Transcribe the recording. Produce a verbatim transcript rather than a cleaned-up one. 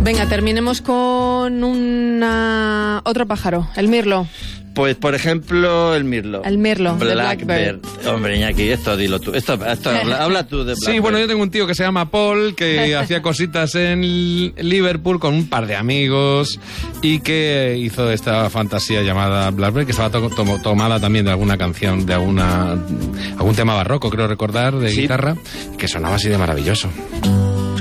Venga, terminemos con una otro pájaro, el mirlo. Pues, por ejemplo, el mirlo. El mirlo, de Blackbird. Hombre, Iñaki, esto dilo tú. Esto, esto habla, habla tú de Blackbird. Sí, bueno, yo tengo un tío que se llama Paul, que hacía cositas en Liverpool con un par de amigos y que hizo esta fantasía llamada Blackbird, que estaba to to tomada también de alguna canción, de alguna algún tema barroco, creo recordar, de sí. guitarra, que sonaba así de maravilloso.